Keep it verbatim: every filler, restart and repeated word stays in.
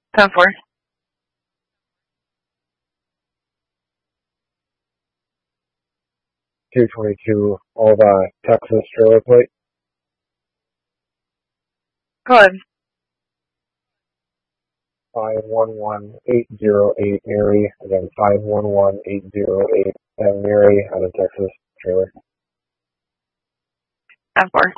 ten four. two twenty-two Alva, Texas trailer plate. Go ahead. five one one eight zero eight Mary. Again, five one one eight zero eight and Mary out of Texas trailer. ten four.